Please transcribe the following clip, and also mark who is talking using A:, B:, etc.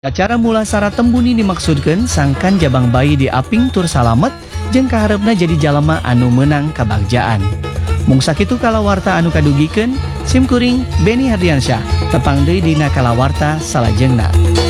A: Acara mulasara tembuni dimaksudkan sangkan jabang bayi di aping tur salamet jeung kaharepna jadi jalema anu menang kabagjaan. Mung sakitu kalawarta anu kadugikeun, sim kuring Beni Hardiansyah tepang deui dina kalawarta salajengna.